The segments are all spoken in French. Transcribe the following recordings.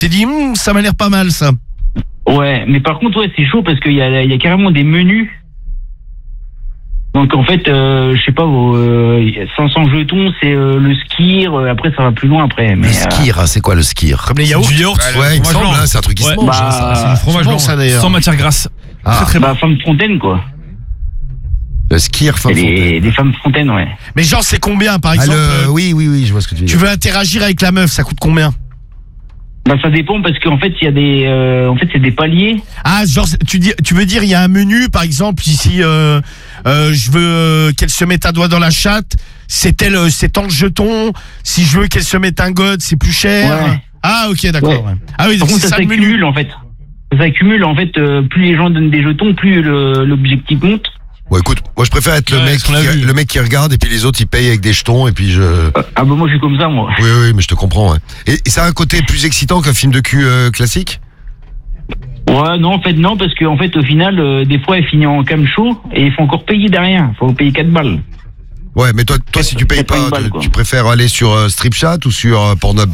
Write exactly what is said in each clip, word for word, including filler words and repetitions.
T'es dit, hm, ça m'a l'air pas mal ça. Ouais, mais par contre, ouais, c'est chaud parce qu'il y a, il y a carrément des menus. Donc en fait, euh, je sais pas, euh, cinq cents jetons, c'est euh, le skir. Euh, après, ça va plus loin après. Mais, le skir, euh... c'est quoi le skir? Comme les yaourts. Du yaourt. Ouais, ouais il me semble, hein, c'est un truc qui ouais. se mange. Bah, hein, ça. C'est du fromage blanc, ça d'ailleurs. Sans matière grasse. Ah. Très très bah, bon. femme de fontaine, quoi. Le skir, femme des, fontaine. des femmes de fontaine, ouais. Mais genre, c'est combien par Ah, exemple le... euh, Oui, oui, oui, je vois ce que tu veux Tu dire. veux interagir avec la meuf, ça coûte combien? Bah, ça dépend parce qu'en fait, il y a des, euh, en fait, c'est des paliers. Ah, genre, tu dis, tu veux dire, il y a un menu, par exemple, ici, euh, euh, je veux euh, qu'elle se mette un doigt dans la chatte, c'est tel, euh, c'est tant de jetons. Si je veux qu'elle se mette un god, c'est plus cher. Ouais. Ah, ok, d'accord. Ouais. Ouais. Ah oui, Par donc contre, c'est ça ça le menu. s'accumule en fait. Ça s'accumule en fait. Euh, plus les gens donnent des jetons, plus le, l'objectif monte. Bon, écoute, moi je préfère être le Ouais, mec, ce qu'on a qui, vu. le mec qui regarde et puis les autres ils payent avec des jetons et puis je. Euh, ah bah moi je suis comme ça moi. Oui, oui, mais je te comprends. Ouais. Et, et ça a un côté plus excitant qu'un film de cul euh, classique? Ouais, non, en fait, non, parce qu'en fait, au final, euh, des fois, elle finit en cam show et il faut encore payer derrière. Il faut payer quatre balles. Ouais, mais toi, toi si tu payes pas, balles, tu, quoi. tu préfères aller sur euh, Stripchat ou sur euh, Pornhub?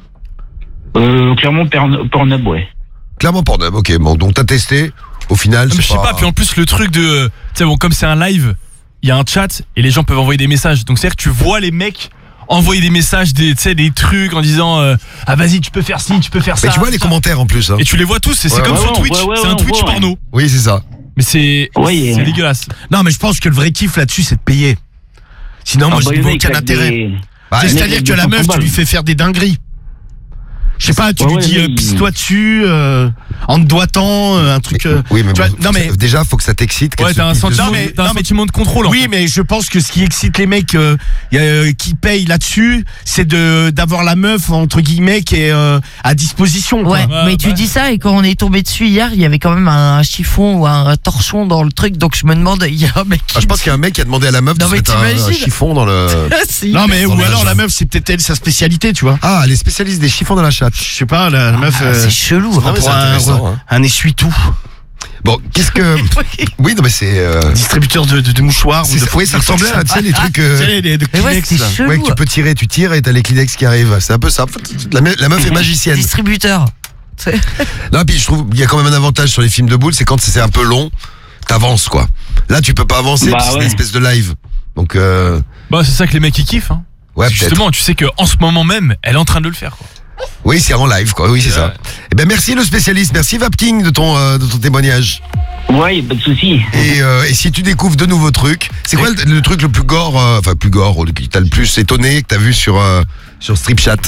Euh, clairement, Porn- Pornhub, ouais. Clairement Pornhub, ok. Bon, donc t'as testé. Au final, Mais c'est je sais pas, puis en plus le truc de, tu sais bon, comme c'est un live, il y a un chat et les gens peuvent envoyer des messages. Donc c'est à dire que tu vois les mecs envoyer des messages, des, tu sais, des trucs en disant euh, ah vas-y tu peux faire ci, tu peux faire ça. Mais tu vois les ça. commentaires en plus. Hein. Et tu les vois tous, et c'est Ouais, comme ouais, sur ouais, Twitch, ouais, ouais, c'est un ouais, Twitch ouais. porno. Oui, c'est ça. Mais c'est Ouais, c'est ouais. dégueulasse. Non, mais je pense que le vrai kiff là-dessus, c'est de payer. Sinon, moi, Ah, je bah, n'y le vois mec, aucun avec intérêt. des- Bah, C'est- le mec C'est-à-dire avec que des la cent meuf, tu balles. lui fais faire des dingueries. Je sais pas, tu Ouais, lui ouais, dis mais euh, il- pisse-toi dessus, euh, en te doigtant, euh, un truc. euh, Oui, mais tu bon, vois, non, mais déjà, faut que ça t'excite. qu'elle Ouais, se t'as un pisse dessus. sentiment, Non, mais- t'as un non, mais- sentiment de contrôle. en oui, fait. mais je pense que ce qui excite les mecs euh, y a, euh, qui payent là-dessus, c'est de d'avoir la meuf entre guillemets qui est euh, à disposition. Quoi. Ouais, Ouais, mais tu bah. dis ça et quand on est tombé dessus hier, il y avait quand même un chiffon ou un torchon dans le truc, donc je me demande, il y a un mec qui Ah, je pense qu'il y a un mec qui a demandé à la meuf de Non, se mais mettre un, un t'imagines chiffon dans le. Si. Non, mais ou Ouais, alors je- la meuf, c'est peut-être elle sa spécialité, tu vois. Ah, les spécialistes des chiffons dans la chatte. Je sais pas, la, la meuf. Ah, euh, c'est chelou. Non, mais pour c'est un, intéressant, hein. un essuie-tout, Bon, qu'est-ce que. Oui, non, mais c'est. euh, distributeur de, de, de mouchoirs. c'est- ou de, oui, ça ressemblait à tu sais, les trucs. euh, Tu sais, les- de Mais ouais, Kleenex, c'est là. chelou. Ouais, que tu peux tirer, tu tires et t'as les Kleenex qui arrivent. C'est un peu ça. La, me- la meuf est magicienne. Distributeur. C'est- Non, puis je trouve qu'il y a quand même un avantage sur les films de boules, c'est quand c'est un peu long, t'avances quoi. Là, tu peux pas avancer, Bah parce que c'est ouais. une espèce de live. Donc, euh, Bah c'est ça que les mecs ils kiffent. Hein. ouais, peut-être. Justement, tu sais que en ce moment même, elle est en train de le faire. Quoi. Oui, c'est en live quoi. Oui, c'est Ouais. ça. Eh ben, merci le spécialiste, merci Vapking de ton euh, de ton témoignage. Ouais, y a pas de souci. Et, euh, et si tu découvres de nouveaux trucs, c'est quoi le, le truc le plus gore, euh, enfin plus gore, ou qui t'a le plus étonné que t'as vu sur euh, sur Stripchat?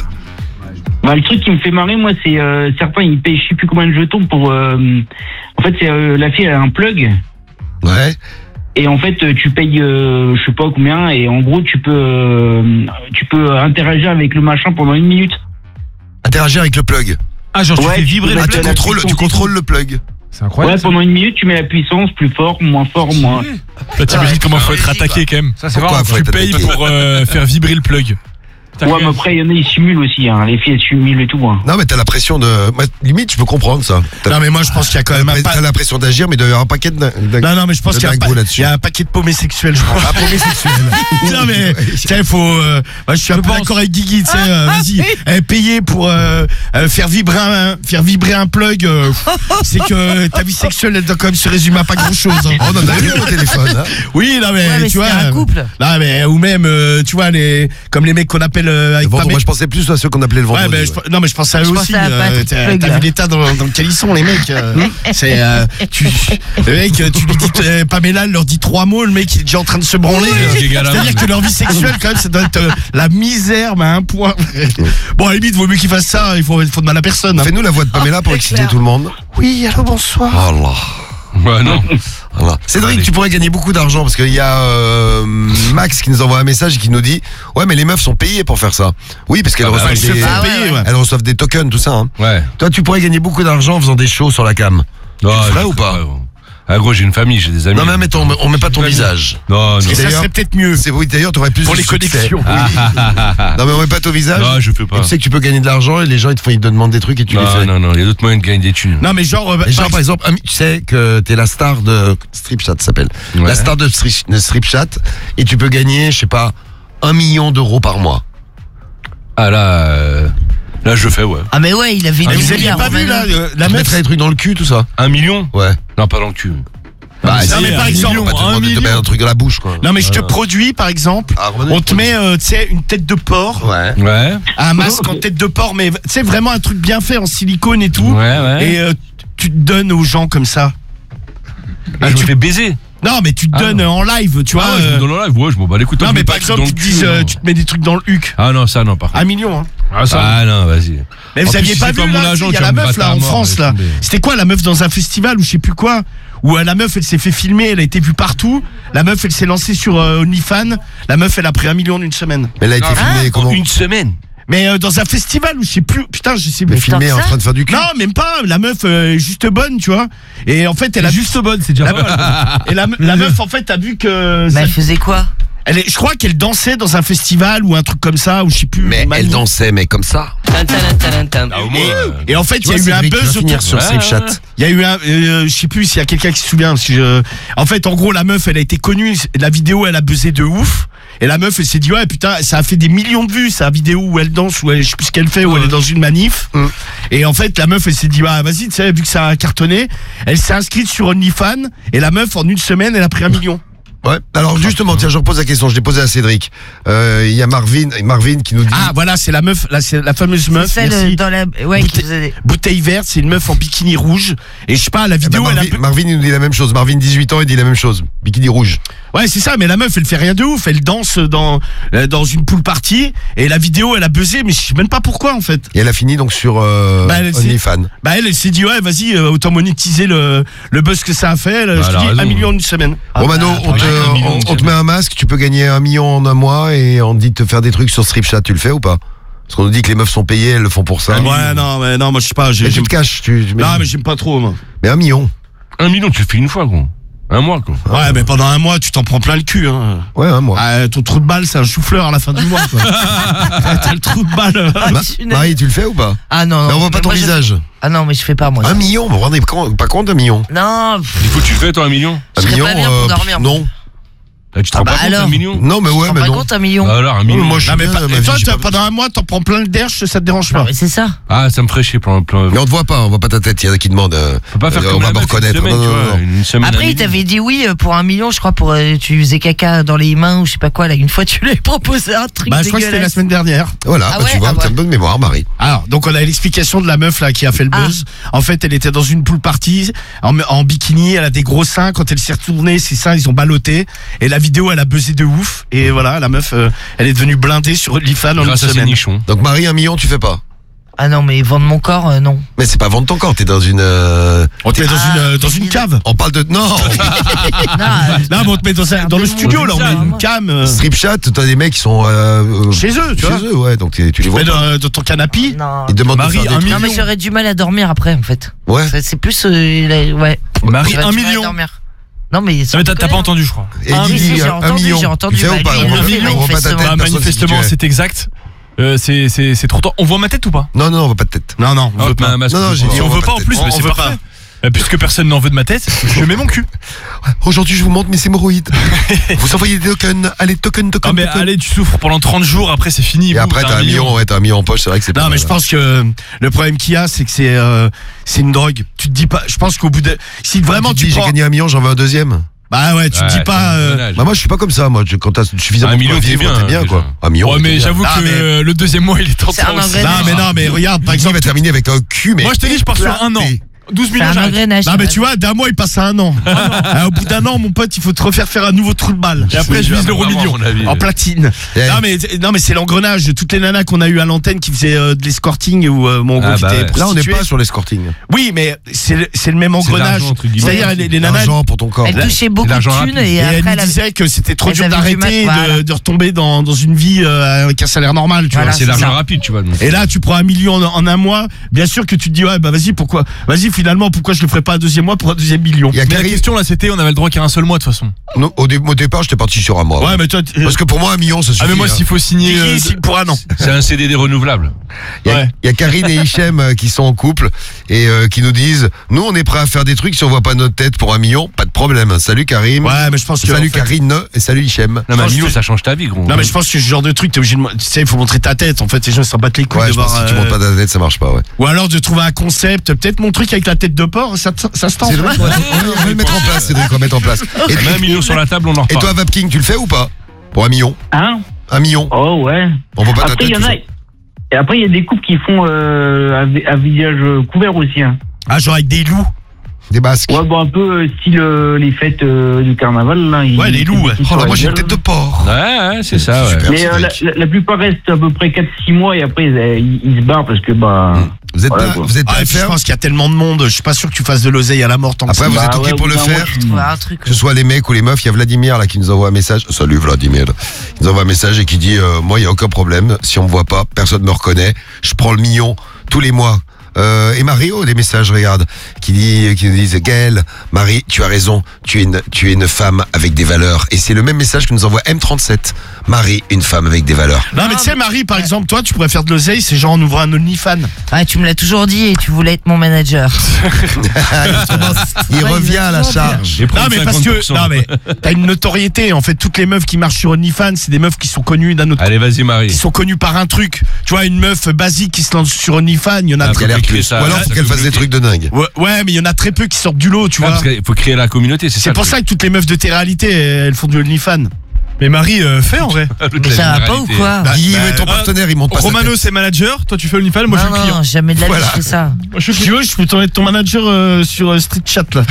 Bah, le truc qui me fait marrer, moi, c'est euh, certains, ils payent je sais plus combien de jetons pour. euh, en fait, c'est euh, la fille elle a un plug. Ouais. Et en fait, euh, tu payes, euh, je sais pas combien, et en gros, tu peux, euh, tu peux interagir avec le machin pendant une minute. Interagir avec le plug. Ah genre tu Ouais, fais vibrer tu le Ah, peux tu plug. la contrôles, tu puissance. contrôles le plug. C'est Ouais, incroyable. ça. pendant une minute, tu mets la puissance plus fort, moins fort, moins. Là t'imagines comment faut être attaqué quand même. Ça, c'est Pourquoi vraiment. faut Tu être payes attaqué pour euh, faire vibrer le plug. T'as Ouais, quand mais même- après, il y en a, ils simulent aussi, hein. Les filles, elles simulent et tout, hein. Non, mais t'as la pression de. Moi, limite, je peux comprendre ça. T'as- Non, mais moi, je pense qu'il y a quand même un T'as pas. la pression d'agir, mais il doit y avoir un paquet de. de- Non, non, mais je pense de qu'il y a, un dingo pa- là-dessus. il y a un paquet de paumés sexuels, je pense. Ah, paumé sexuel. Non, mais, tiens, il faut. euh, moi, je suis un peu pense. d'accord avec Guigui, tu sais, euh, Ah, vas-y, oui. eh, payer pour euh, euh, faire, vibrer un, faire vibrer un plug, euh, c'est que ta vie sexuelle, elle doit quand même se résumer à pas grand-chose. Hein. On en a eu au téléphone. Hein. Oui, non, mais, Ouais, mais tu vois. c'était un couple. Non, mais, ou même, euh, tu vois, les, comme les mecs qu'on appelle euh, avec Vendredi, Pamela- moi, je pensais plus à ceux qu'on appelait le vendredi. Ouais, ben, ouais. je, non, mais je pense à eux Je aussi. pensais à euh, Patrick T'as Plug, t'as là. vu l'état dans, dans lequel ils sont, les mecs. euh, c'est, euh, tu, le mec, tu lui dis, euh, Pamela, elle leur dit trois mots, le mec, il est déjà en train de se branler. Oui, euh, galant. C'est-à-dire que leur vie sexuelle, quand même, ça doit être euh, la misère, mais à un point. Bon, à la limite, vaut mieux qu'ils fassent ça, il faut, il faut de mal à personne. Hein. Fais-nous la voix de Pamela pour c'est exciter clair. tout le monde. Oui, allô, bonsoir. Oh là. Ouais non. Voilà. Cédric, Allez. tu pourrais gagner beaucoup d'argent parce qu'il y a euh, Max qui nous envoie un message et qui nous dit ouais mais les meufs sont payées pour faire ça. Oui parce qu'elles Ah bah reçoivent, oui, se des, font Ah ouais, payer, ouais. ouais. elles reçoivent des tokens tout ça. Hein. Ouais. Toi tu pourrais gagner beaucoup d'argent en faisant des shows sur la cam. Non, le ferais je ou ferais pas gros. Ah gros, j'ai une famille, j'ai des amis. Non mais mettons, on met pas ton Vas-y. visage. Non, non. Et ça D'ailleurs- serait peut-être mieux. C'est oui d'ailleurs t'aurais plus Pour de les succès. connexions. Oui. Non mais on met pas ton visage. Non, je fais Et pas. tu sais que tu peux gagner de l'argent et les gens ils te, font, ils te demandent des trucs et tu les Non, fais. non, non, il y a d'autres moyens de gagner des thunes. Non, mais genre, euh, Et genre par- par exemple, tu sais que t'es la star de Stripchat ça s'appelle. Ouais. La star de, Stri- de Stripchat et tu peux gagner, je sais pas, un million d'euros par mois. Ah là, euh, Là, je fais, ouais. Ah mais ouais, il avait Mais une vous aviez pas vu là, euh, la Tu meuf. mettrais des trucs dans le cul, tout ça? Un million? Ouais. Non, pas dans le cul. Bah, non, mais par un exemple, million, on va te un demander de te million. mettre un truc dans la bouche, quoi. Non mais je te produis par exemple, Ah, Romain, on tu te met euh, tu sais une tête de porc, Ouais. Ouais. un masque en tête de porc, mais tu sais vraiment un truc bien fait en silicone et tout, Ouais, ouais. et euh, tu te donnes aux gens comme ça. Ah, Et je tu- me fais baiser. Non mais tu te Ah, donnes non. en live, tu vois. Ah, ouais, je euh, me donne en live. Ouais, je m'en bats les couilles. Non Je mais mets par pas exemple dans tu le te cul, dis euh, non. tu te mets des trucs dans le huc. Ah non, ça, non, par contre. Un million hein. Ah, ça. Ah, non, vas-y. Mais vous En plus, aviez si pas c'est vu pas mon là, agent, il y a tu la vas me meuf gratter là à en mort, France laisse là. tomber. C'était quoi la meuf dans un festival ou je sais plus quoi, où euh, la meuf elle s'est fait filmer, elle a été vue partout. La meuf elle s'est lancée sur euh, OnlyFans. La meuf elle a pris un million en une semaine. Mais elle a été filmée comment? Une semaine. Mais euh, dans un festival où je sais plus, putain je sais Mais plus. filmée putain, en ça train de faire du cul? Non même pas. La meuf euh, est juste bonne tu vois. Et en fait elle a Juste bonne, c'est déjà La pas mal. et la, la meuf en fait a vu que Mais ça- elle faisait quoi? elle est, je crois qu'elle dansait dans un festival ou un truc comme ça ou je sais plus. Mais Manu. elle dansait, mais comme ça. Ah, au moins. euh, Et en fait, Tu il y vois, a eu un Cédric, tu vas buzz finir autour. sur Ouais, Snapchat. ouais. Il y a eu un, euh, je sais plus s'il y a quelqu'un qui se souvient. Si je... En fait, en gros, la meuf, elle a été connue. La vidéo, elle a buzzé de ouf. Et la meuf, elle s'est dit ouais, putain, ça a fait des millions de vues, sa vidéo où elle danse, où elle, je sais plus ce qu'elle fait, où elle est dans une manif. Mm. Et en fait, la meuf, elle s'est dit bah vas-y, tu sais, vu que ça a cartonné, elle s'est inscrite sur OnlyFans. Et la meuf, en une semaine, elle a pris un million. Ouais. Alors justement, tiens, je repose la question. Je l'ai posée à Cédric. Euh, Il y a Marvin, Marvin qui nous dit. Ah voilà, c'est la meuf, là, c'est la fameuse meuf. C'est celle merci. dans la. Ouais, qui Bouteille- faisait. Bouteille verte, c'est une meuf en bikini rouge. Et je sais pas, la Eh ben, vidéo, elle a. Marvin, Marvin, il nous dit la même chose. Marvin, dix-huit ans, il dit la même chose. Bikini rouge. Ouais, c'est ça, mais la meuf, elle fait rien de ouf. Elle danse dans, euh, dans une pool party. Et la vidéo, elle a buzzé, mais je sais même pas pourquoi, en fait. Et elle a fini donc sur euh, Bah, elle, c'est- OnlyFans. Bah, elle, elle s'est dit, ouais, vas-y, euh, autant monétiser le, le buzz que ça a fait. Elle, Bah, je elle te a dis, raison. un million en une semaine. Romano, bah, on, te, pareil, un million, on- c'est on te met un masque, tu peux gagner un million en un mois et on te dit de te faire des trucs sur Snapchat. Tu le fais ou pas? Parce qu'on nous dit que les meufs sont payées, elles le font pour ça. Ouais, non, mais non, moi, je sais pas. j'ai- Et tu j'aime- te caches. Tu, tu mets- Non, mais j'aime pas trop, moi. mais un million. Un million, tu le fais une fois, gros. Un mois, quoi. Ouais, mais pendant un mois, tu t'en prends plein le cul, hein. Ouais, un mois. Ah, ton trou de balle, c'est un chou-fleur à la fin du mois, quoi. T'as le trou de balle. euh. Ah, Ma- tu n'as- Marie, tu le fais ou pas? Ah non, non. Mais on voit pas mais ton moi, je- visage. Ah non, mais je fais pas moi. Un million, vous vous rendez compte- pas compte un million? Non, pff, Il faut que tu le fais, toi, un million. Je Un serais million, pas bien pour euh, dormir, moi. non. Ah, tu te rends bah pas compte, alors. un million? Non, mais je ouais, me rends mais pas non. compte un million. Bah alors, un million. moi, je Non, mais suis pas- bien, et ma toi, vie, j'ai t'as- pas- pendant un mois, t'en prends plein le derche, ça te dérange Non, pas. mais c'est ça. Ah, ça me ferait chier plein, plein. Mais on te voit pas, on voit pas ta tête. Il y en a qui demandent. euh, Faut pas faire euh, comme on va la me meuf, une reconnaître. semaine, Non, tu non, vois, non. une semaine, un Après, il million. t'avait dit oui euh, pour un million, je crois, pour euh, tu faisais caca dans les mains ou je sais pas quoi. Là, une fois, tu lui avais proposé un truc Bah, je crois que c'était la dégueulasse. semaine dernière. Voilà, Ah bah, ouais, tu vois, ah t'as ouais. une bonne mémoire, Marie. Alors, donc on a l'explication de la meuf là qui a fait le Ah. buzz. En fait, elle était dans une pool party en, en bikini, elle a des gros seins. Quand elle s'est retournée, ses seins ils ont ballotté. Et la vidéo, elle a buzzé de ouf. Et voilà, la meuf, euh, elle est devenue blindée sur OnlyFans en une Grâce à ces semaine. nichons. Donc, Marie, un million, tu fais pas. Ah non, mais vendre mon corps, euh, non. Mais c'est pas vendre ton corps, t'es dans une. euh, On te met dans Ah, une euh, dans une cave. On parle de. Non non, euh, Là, mais on te met dans, un- dans le studio, là, on met une cam euh, Snapchat, t'as des mecs qui sont. euh, euh, chez eux, tu chez vois. eux, ouais, donc tu tu les vois Mais pas. dans, dans ton canapé. non. Ils te demandent Marie, de faire un des trucs. Non, mais j'aurais du mal à dormir après, en fait. Ouais. C'est- C'est plus. euh, la- ouais. Marie, J'aurais un du mal à million. dormir. Non, mais. Ah, mais t'as t'as pas entendu, je crois. Et Ah, il oui, dit si, j'ai un entendu, million. j'ai entendu. Tu fais Bah, ou pas lui, On il voit- le fait, on voit pas ta tête. manifestement. Bah, personne sait qui tu manifestement, es. c'est exact. Euh, c'est c'est c'est trop tard. On voit ma tête ou pas? Non, non, on voit pas de tête. Non, non, on Ah, veut bah, pas. un masque, Non, non, on j'ai veut dit, pas. on on voit veut pas pas de en tête. plus, On mais c'est veut parfait. Euh, Puisque personne n'en veut de ma tête, je mets mon cul. Aujourd'hui, je vous montre mes hémorroïdes. Vous envoyez des tokens. Allez, token, token. Ah mais token. allez, tu souffres pendant trente jours, après c'est fini. Et boum, après, t'as un million, ouais, t'as un million en poche, c'est vrai que c'est pas Non, mais mal. je pense que le problème qu'il y a, c'est que c'est euh, c'est une drogue. Tu te dis pas. Je pense qu'au bout de, si vraiment tu te tu dis, j'ai prends, gagné un million, j'en veux un deuxième. bah ouais, tu te dis pas. euh, Bah moi je suis pas comme ça, moi je- quand t'as suffisamment Un de million, quoi t'es vivre, bien, t'es bien déjà. quoi. Un million. Ouais, t'es mais bien. j'avoue Ah, que mais- euh, le deuxième mois il est C'est un tentant aussi. engrenage. Non, mais non, mais regarde, par L'exemple exemple. va terminer avec un cul, mais. Moi je te dis, je pars sur un an. douze C'est millions, un j'arrête. engrenage. Non, mais tu vois, d'un mois, il passe à un an. Ah, au bout d'un an, mon pote, il faut te refaire faire un nouveau trou de balle. Et après je vise l'euro million. En platine. Eh. Non, mais, non, mais c'est l'engrenage. Toutes les nanas qu'on a eu à l'antenne qui faisaient euh, de l'escorting ou euh, mon gros Ah, qui bah était ouais. Là on n'est prostitué. pas sur l'escorting. Oui, mais c'est le, c'est le même C'est engrenage. l'argent, entre guillemets. C'est-à-dire, les, les nanas. L'argent pour ton corps. Elle touchait beaucoup de l'argent thunes rapide. et Et elle après nous elle avait- disait que c'était trop elles dur avaient du d'arrêter, mal, de, voilà. de retomber dans, dans une vie euh, avec un salaire normal, tu Voilà, vois. C'est c'est l'argent ça. rapide, tu vois. donc. Et là, tu prends un million en, en un mois. Bien sûr que tu te dis, ouais, bah vas-y, pourquoi Vas-y, faut finalement, pourquoi je le ferais pas un deuxième mois pour un deuxième million? Il y a Mais la Karine. question là, c'était, on avait le droit qu'à un seul mois de toute façon. Non, au, dé- au départ, j'étais parti sur un mois. Ouais, mais toi, t- Parce que pour moi, un million, ça suffit. Ah mais moi, hein. s'il faut signer, Guigui, euh, signe pour un an. C'est un C D D renouvelable. Il y, a, Ouais. il y a Karine et Hichem euh, qui sont en couple et euh, qui nous disent nous on est prêt à faire des trucs si on voit pas notre tête pour un million, pas de problème. Salut Karim. Ouais, mais je pense que. Salut en fait- Karine et salut Hichem. Non, mais un pense million, que- ça change ta vie, gros. Non, mais je pense que ce genre de truc, t'es obligé de. Tu sais, il faut montrer ta tête. En fait, les gens s'en battent les couilles Ouais, de je pense voir. que si tu euh, montes pas ta tête, ça marche pas, ouais. Ou alors de trouver un concept. Peut-être mon truc avec la tête de porc, ça, te- ça se tente. C'est vrai, ouais, on va le mettre en place, Cédric, on va le mettre en place. Et, On met un million sur la table, on en et reparle. toi, Vapking, tu le fais ou pas? Pour un million? Hein? Un million? Oh ouais. On voit pas ta Après, tête. il y en tout a. ça. Et après, il y a des couples qui font euh, un, vi- un visage couvert aussi. Hein. Ah, genre avec des loups. Des basques. Ouais, bon, un peu euh, style euh, les fêtes euh, du carnaval. Là. Ils- Ouais, les loups, ouais. ils- Oh là, moi j'ai ils- une tête de porc. Ouais, ouais, c'est ça, ouais. Super. Mais euh, la, Cédric. la, la plupart restent à peu près quatre six mois et après ils, ils, ils se barrent parce que bah. Vous êtes Voilà, pas, quoi. vous êtes Ah, pas et puis je ferme. pense qu'il y a tellement de monde. Je suis pas sûr que tu fasses de l'oseille à la mort tant que Après, ça. vous Bah êtes ok ouais, pour au le bout d'un faire? moment, Ouais, un truc. Que ce soit les mecs ou les meufs, il y a Vladimir là qui nous envoie un message. Salut Vladimir. Il nous envoie un message et qui dit euh, moi il y a aucun problème. Si on me voit pas, personne me reconnaît. Je prends le million tous les mois. Euh, et Mario, des messages, regarde, qui dit, qui nous disent Gaël, Marie, tu as raison, tu es une, tu es une femme avec des valeurs. Et c'est le même message que nous envoie M trente-sept. Marie, une femme avec des valeurs. Non, mais tu sais, Marie, par exemple, toi, tu pourrais faire de l'oseille, c'est genre en ouvrant un OnlyFans. Ouais, tu me l'as toujours dit et tu voulais être mon manager. Il revient à la charge. Et Non, prendre mais parce cinquante pour que, cent. non, mais t'as une notoriété. En fait, toutes les meufs qui marchent sur OnlyFans, c'est des meufs qui sont connues d'un autre. Allez, vas-y, Marie. Qui sont connues par un truc. Tu vois, une meuf basique qui se lance sur OnlyFans, il y en a Ah, très Il a l'air créer plus. ça, Ou alors ça faut qu'elle fasse des communauté. trucs de dingue. Ouais, ouais, mais il y en a très peu qui sortent du lot, tu Ah, vois. parce qu'il faut créer la communauté, c'est ça. C'est pour ça que toutes les meufs de télé-réalité, elles font du OnlyFans. Mais Marie, euh, fait en vrai. Mais ça va pas ou quoi? Bah, Guy, bah, est ton euh, partenaire, il monte pas sa Romano, tête. c'est manager. Toi, tu fais OnlyFans. Moi, je suis Non, le client. non, jamais de la vie Voilà. je fais ça. Moi, je suis le Si tu client. veux, je peux t'en être ton manager euh, sur euh, Street Chat, là.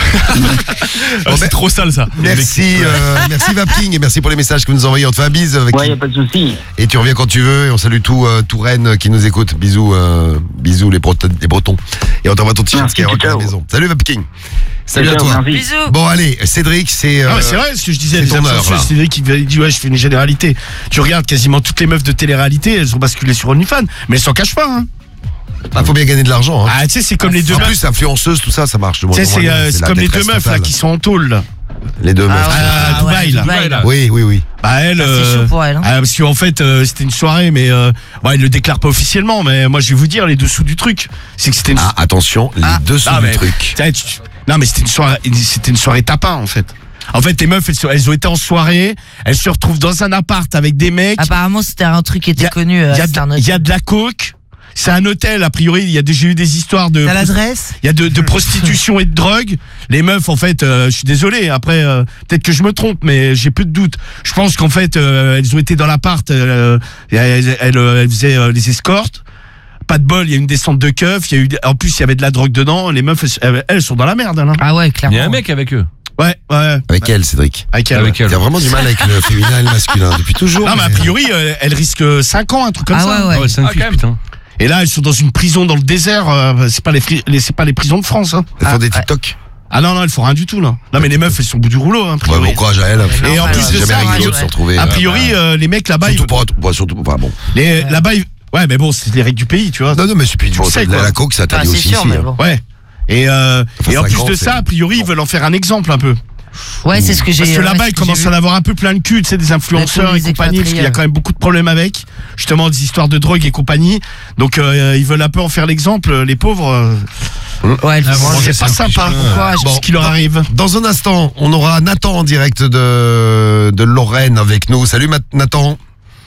Ah, c'est trop sale ça. Merci, euh, merci Vapking et merci pour les messages que vous nous envoyez. On te fait un bise avec Ouais, y a pas de souci. et tu reviens quand tu veux et on salue tout euh, tout Rennes qui nous écoute. Bisous, euh, bisous les, Breton, les Bretons. Et on t'envoie ton t-shirt Merci, Skyrock à la ciao. maison. Salut Vapking. Salut à Ciao, toi. merci. Bisous. Bon allez, Cédric, c'est. euh, Ah, mais c'est vrai ce que je disais. c'est les ton heure, influenceurs, là. c'est Cédric qui dit ouais, je fais une généralité. Tu regardes quasiment toutes les meufs de télé-réalité, elles ont basculé sur OnlyFans, mais elles s'en cachent pas. Hein. ah, faut bien gagner de l'argent. Hein. Ah, tu sais, c'est comme les deux en meufs. plus, influenceuse, tout ça, ça marche de moins Tu en sais, moins c'est bien. euh, c'est la comme les deux détresse meufs là totale. qui sont en tôle. Là. Les deux meufs. Ah ouais, à ah ouais, Dubaï, là. Dubaï, là. Oui, oui, oui. Bah elle. Ça, C'est euh, chaud pour elle. Hein. ah, parce qu'en fait, euh, c'était une soirée, mais euh, bon, ils le déclarent pas officiellement. Mais moi, je vais vous dire les dessous du truc. C'est que c'était une. Ah, attention, les Ah, dessous non, du mais- truc. Tiens, tu- Non, mais c'était une soirée. C'était une soirée tapin en fait. En fait, les meufs, elles, se- elles ont été en soirée. Elles se retrouvent dans un appart avec des mecs. Apparemment, c'était un truc qui Y était a- connu. euh, Il y, a c'était un de- autre- il y a de la coke. C'est un hôtel, a priori. Il y a déjà eu des histoires de. T'as l'adresse? Il y a de, de prostitution et de drogue. Les meufs, en fait, euh, je suis désolé. Après, euh, peut-être que je me trompe, mais j'ai peu de doutes. Je pense qu'en fait, euh, elles ont été dans l'appart. Euh, elles, elles, elles, elles faisaient euh, les escortes. Pas de bol, il y a une descente de keuf. Il y a eu, en plus, il y avait de la drogue dedans. Les meufs, elles, elles sont dans la merde. Hein. Ah ouais, Il clairement. y a un mec avec eux. Ouais, ouais. Avec elle, Cédric. Avec elle. Avec ouais. elle. Il y a vraiment du mal avec le féminin et le masculin depuis toujours. Non, mais a mais- priori, euh, elle risque cinq ans, un truc comme Ah ça. ouais, ouais. Ah ouais, cinq Ah, filles, quand même. putain. Et là, elles sont dans une prison dans le désert. euh, c'est pas les, fri- les- c'est pas les prisons de France. Hein. Elles font Ah, des ouais. TikTok. Ah non, non, elles font rien du tout là. Non, mais les meufs, elles sont au bout du rouleau. Hein, a Ouais, priori. bon courage à elle. Et en Ouais, plus ouais, de jamais ça, rigolo ouais. de se retrouver. a euh, priori, euh, les mecs là-bas, ils, Surtout pour. Bon, surtout. Enfin bon. les, là-bas, ils- ouais, mais bon, c'est les règles du pays, tu vois. Non, non, mais c'est puis Tu sais, la, quoi. la coke, ça Ah, interdit c'est aussi sûr, ici. mais hein. bon. Ouais. Et, euh, Enfin, et en cinq plus ans, de c'est- ça, a priori, ils veulent en faire un exemple un peu. Ouais, c'est ce que j'ai. Parce que ouais, là-bas, c'est ils ce que commencent j'ai à en vu. avoir un peu plein le cul, tu sais, des influenceurs Tous et les compagnie, parce qu'il y a expatriés. quand même beaucoup de problèmes avec, justement, des histoires de drogue et compagnie. Donc, euh, ils veulent un peu en faire l'exemple, les pauvres. euh, Ouais, bon, franchement, c'est pas sympa. courage. Bon. Ce qui leur arrive. Dans un instant, on aura Nathan en direct de, de Lorraine avec nous. Salut Mat- Nathan.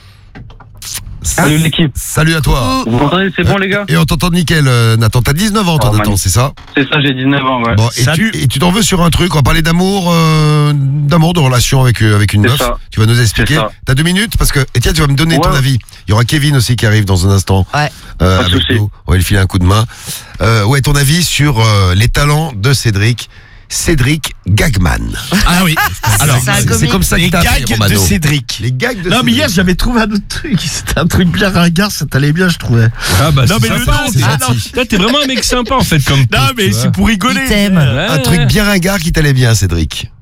Salut l'équipe. Salut à toi. Vous m'entendez, c'est bon les gars? Et on t'entend nickel, euh, Nathan. T'as dix-neuf ans, toi, Oh, Nathan, magnifique. c'est ça? C'est ça, j'ai dix-neuf ans, ouais. Bon, et Salut. tu, et tu t'en veux sur un truc, on va parler d'amour, euh, d'amour, de relation avec, euh, avec une C'est meuf. ça. Tu vas nous expliquer. C'est ça. T'as deux minutes parce que, et tiens, tu vas me donner Ouais. ton avis. Il y aura Kevin aussi qui arrive dans un instant. Ouais. Euh, Pas de avec souci. nous. On va lui filer un coup de main. Euh, ouais, ton avis sur euh, les talents de Cédric. Cédric Gagman. Ah oui. Alors, C'est un c'est comique. comme ça les qu'il t'a appelé, gags de Romano. Cédric. Les gags de Non, mais Cédric. hier, j'avais trouvé un autre truc. C'était un truc bien ringard, ça t'allait bien, je trouvais. Ah bah Non, mais c'est le sympa, nom, t'es c'est- gentil. Toi, t'es vraiment un mec sympa en fait comme Non, pote, mais tu c'est vois. pour rigoler. Il t'aime. Ouais, Un ouais. truc bien ringard qui t'allait bien, Cédric.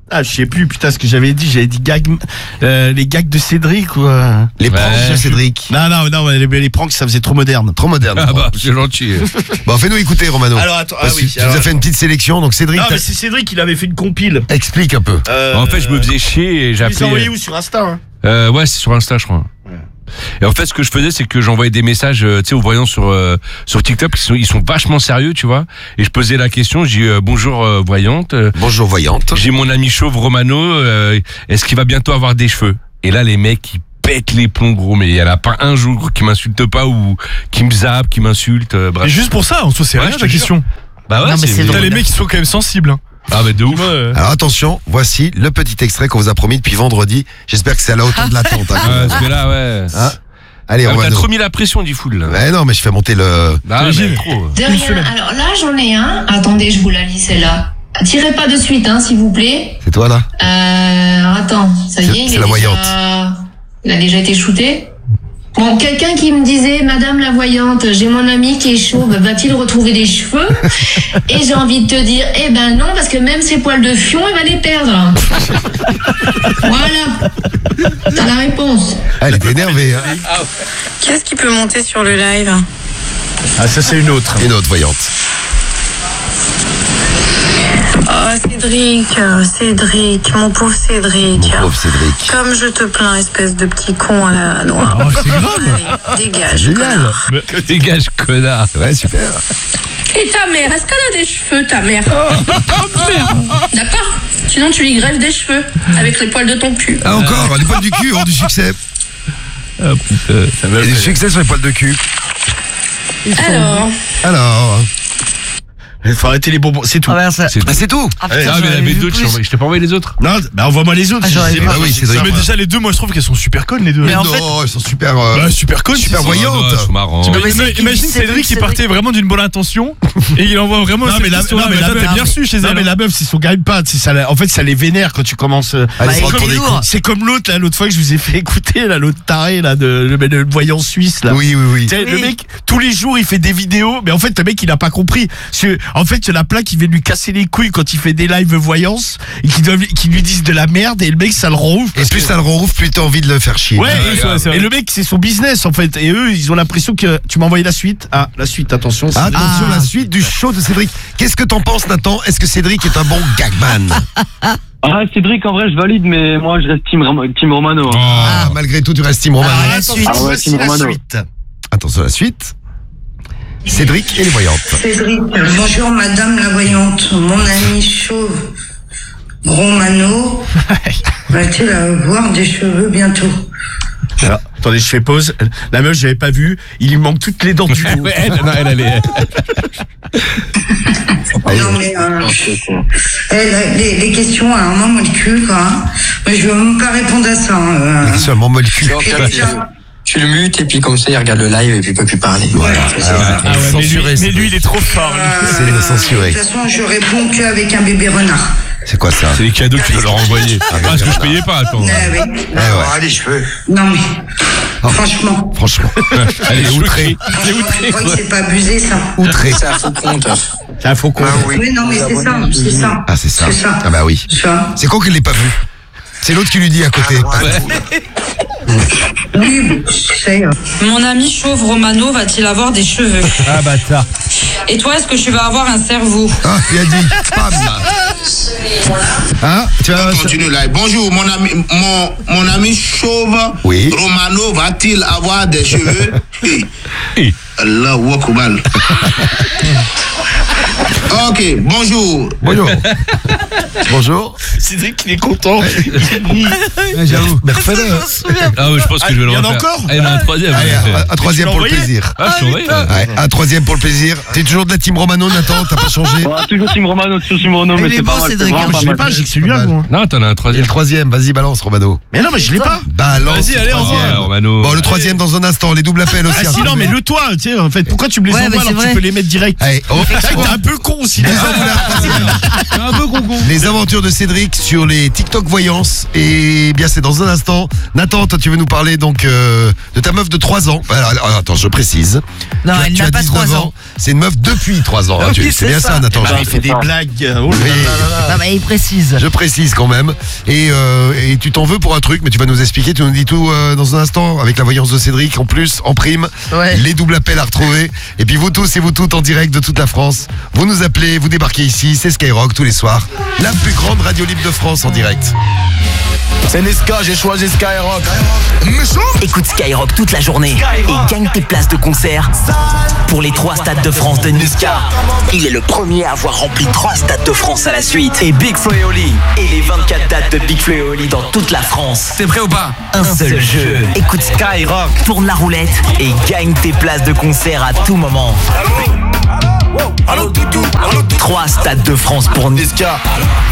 Ah, je sais plus, putain, ce que j'avais dit, j'avais dit gag, euh, les gags de Cédric ou. Euh... Les pranks Ouais. de Cédric. Non, non, non, les, les pranks, ça faisait trop moderne. Trop moderne. Ah bah, c'est gentil. Bon, fais-nous écouter, Romano. Alors, attends, ah Parce que oui. tu alors- nous as fait une petite sélection, donc Cédric, Non, t'as- mais c'est Cédric, il avait fait une compile. explique un peu. Euh, En fait, je me faisais chier et j'ai Tu les as envoyés appelé. où sur Insta hein Euh, ouais, c'est sur Insta, je crois. Et en fait, ce que je faisais, c'est que j'envoyais des messages, euh, tu sais, aux voyants sur euh, sur TikTok. Ils sont, ils sont vachement sérieux, tu vois. Et je posais la question. Je dis euh, bonjour euh, voyante. Euh, Bonjour, voyante. J'ai mon ami chauve Romano. euh, Est-ce qu'il va bientôt avoir des cheveux? Et là, les mecs, ils pètent les plombs, gros. Mais il y en a pas un jour qui m'insulte pas ou qui me zappe, qui m'insulte. Euh, Et bref. juste pour ça, en soi, c'est Ouais, rien je ta te jure. question. Bah ouais, Non, mais c'est T'as drôle. les mecs qui sont quand même sensibles. Hein. Ah mais de ouf. Ouais, euh, Alors attention, voici le petit extrait qu'on vous a promis depuis vendredi. J'espère que c'est à la hauteur de l'attente. Hein. Ouais, parce que là, ouais. Hein Allez, Ah, on mais va T'as trop mis la pression, dit Foul. Là. Ouais, non, mais je fais monter le. Ah, mais T'imagines trop. De rien. Alors là, j'en ai un. Attendez, je vous la lis celle-là. Tirez pas de suite, hein, s'il vous plaît. C'est toi là Euh, alors attends, ça y C'est- est, il c'est est la déjà... voyante. Il a déjà été shooté. Bon, quelqu'un qui me disait, Madame la voyante, j'ai mon ami qui est chauve, va-t-il retrouver des cheveux? Et j'ai envie de te dire, eh ben non, parce que même ses poils de fion, il va les perdre. Voilà. T'as la réponse. Ah, elle était énervée. Hein. Qu'est-ce qui peut monter sur le live? Ah, ça, c'est une autre. Une autre voyante. Oh, Cédric, euh, Cédric, mon pauvre Cédric. Mon pauvre Cédric. Comme je te plains, espèce de petit con à la noire. Oh, c'est grave. Allez, dégage, Génial. connard. Mais dégage, connard. Ouais, super. Et ta mère, est-ce qu'elle a des cheveux, ta mère? D'accord. Sinon, tu lui greffes des cheveux avec les poils de ton cul. Ah, encore, les poils du cul ont du succès. Ah putain, ça Il y a du succès sur les poils de cul. Alors, Alors. Il faut arrêter les bonbons, c'est tout. Ah, merde, ça- C'est Bah, c'est tout. Ah, Ah, putain, mais il y en j'en avait avais d'autres, vu je t'ai plus. envoyé- je t'ai pas envoyé les autres. Non, bah envoie-moi les autres. Ah, j'aurais C'est pas. pas- Bah oui, c'est Cédric. ça. Mais déjà, les deux, moi, je trouve qu'elles sont super connes, les deux. Mais en non, fait- ils sont super. euh, Bah, super connes. super c'est- voyantes. C'est marrant. Tu mais imagines- c'est qui imagine dit Cédric qui Cédric partait vraiment d'une bonne intention et il envoie vraiment Non, cette mais la, question-là, non, mais mais la là, meuf, t'as bien reçu chez non, elle. mais la meuf, c'est son gagne-pas. c'est ça, la- En fait, ça les vénère quand tu commences. euh, Allez, Bah, se il retourner est les lourd. coups. C'est comme l'autre, là, l'autre fois que je vous ai fait écouter, là, l'autre taré, là, de, le, le voyant suisse, là. Oui, oui, oui. Tu sais, Le Oui. mec, tous les jours, il fait des vidéos, mais en fait, le mec, il a pas compris. Parce que, en fait, il y en a plein qui viennent lui casser les couilles quand il fait des lives voyance et qui, doivent, qui lui disent de la merde, et le mec, ça le rend ouf. Et parce plus que- ça le rend ouf, plus t'as envie de le faire chier. Ouais, Ouais, et, ouais, c'est vrai. et le mec, c'est son business, en fait. Et eux, ils ont l'impression que tu m'as envoyé la suite. Ah, la suite, attention. c'est- Attention, Ah. la suite du show de Cédric. Qu'est-ce que t'en penses, Nathan? Est-ce que Cédric est un bon gagman? Ah, Cédric, en vrai, je valide, mais moi, je reste Team, Ram- team Romano. hein. Ah, malgré tout, tu restes Team Romano. Ah, la Attention, suite. Ah ouais, voici Tim la Romano. suite. Attention à la suite. Cédric et les voyantes. Cédric, bonjour Madame la voyante. Mon ami chauve Romano va-t-il avoir des cheveux bientôt? Alors, attendez, je fais pause. La meuf, j'avais pas vu. Il lui manque toutes les dents du cou. Ouais, elle, non, elle, elle est. Non mais euh, eh, la- les, les questions à un moment le cul quoi. hein. Mais je veux même pas répondre à ça. hein, euh. C'est seulement moi le cul. Et déjà, Tu le mutes et puis comme ça il regarde le live et puis il peut plus parler. voilà. Ah ouais, mais, lui, Censuré, mais lui, il est trop fort. lui. Euh, C'est censuré. De toute façon, je réponds qu'avec un bébé renard. C'est quoi ça? C'est les cadeaux que tu dois leur envoyer. Ah, parce que je payais pas, attends. Ah, oui. Eh ouais. les cheveux. Non mais, franchement, Franchement. Elle est outrée. je crois que c'est pas abusé ça. Outré. C'est un faux compte. C'est un faux con. Oui, non, mais c'est ça, c'est ça. Ah, c'est ça. C'est ça. Ah bah oui. Ça. C'est con qu'elle l'ait pas vu. C'est l'autre qui lui dit à côté. Oui, c'est. euh, Mon ami chauve Romano va-t-il avoir des cheveux? Ah, bâtard. Et toi, est-ce que tu vas avoir un cerveau? Ah, il a dit. Pam. Hein? Tu vas. Continue là. Bonjour, mon ami, mon, mon ami chauve Oui. Romano va-t-il avoir des cheveux? Hey. Allah Akbar. Ok, bonjour. Bonjour. Bonjour. Cédric, il est content. J'avoue. Mais refais-le. Je me souviens. Ah ouais, je pense que je vais le Il y en a refaire. encore Ah, il y en a un troisième. Allez, ouais. un, un troisième l'as pour le envoyé plaisir. Ah, je suis envoyé. Ouais, un troisième pour le plaisir. T'es toujours de la team Romano, Nathan? T'as pas changé? Ouais, toujours Team Romano, toujours Team Romano, Il mais est c'est beau, pas mal. C'est Cédric, vraiment hein, pas Je l'ai mal. pas, j'ai que celui-là, Pas mal. moi. Non, t'en as un Et le troisième. troisième, vas-y, balance, Romano. Mais non, mais je l'ai pas. Balance. Vas-y, le allez, on troisième. Ouais, Romano. Bon, le troisième dans un instant. Les doubles appels aussi. Ah si, non, mais le toi, tu sais, en fait, pourquoi tu me les Ouais, envoies mais c'est alors que tu vrai. peux les mettre direct? Allez, oh, C'est vrai que t'es un peu con aussi. les aventures- Un peu con con. Les aventures de Cédric. Cédric sur les TikTok voyances. Et bien, c'est dans un instant. Nathan, toi, tu veux nous parler donc euh, de ta meuf de trois ans. Alors, alors, attends, je précise. Non, Tu as- elle tu n'a as pas dix-neuf trois ans. C'est une meuf depuis trois ans. hein. Oui, Tu- c'est c'est bien ça, ça. Nathan. Bah, il fait des blagues. Oh là Oui. là là là. Non, mais il précise. Je précise quand même. Et, euh, et tu t'en veux pour un truc, mais tu vas nous expliquer. Tu nous dis tout euh, dans un instant avec la voyance de Cédric en plus, en prime. Ouais. Les doubles appels à retrouver. Et puis vous tous et vous toutes en direct de toute la France. Vous nous appelez, vous débarquez ici. C'est Skyrock tous les soirs. La plus grande radio libre de France en direct. C'est Niska, j'ai choisi Skyrock. Écoute Skyrock toute la journée et gagne tes places de concert pour les trois stades de France de Niska. Il est le premier à avoir rempli trois stades de France à la suite. Et Big Flo et Oli. Et les vingt-quatre dates de Big Flo et Oli dans toute la France. T'es prêt ou pas? Un seul jeu. Écoute Skyrock, tourne la roulette et gagne tes places de concert à tout moment. Trois stades de France pour Niska.